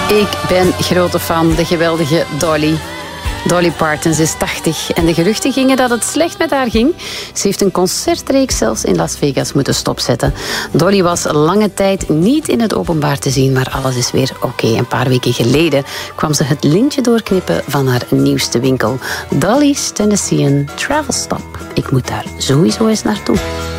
Ik ben grote fan, de geweldige Dolly. Dolly Parton, ze is 80 en de geruchten gingen dat het slecht met haar ging. Ze heeft een concertreeks zelfs in Las Vegas moeten stopzetten. Dolly was lange tijd niet in het openbaar te zien, maar alles is weer oké. Een paar weken geleden kwam ze het lintje doorknippen van haar nieuwste winkel. Dolly's Tennessean Travel Stop. Ik moet daar sowieso eens naartoe.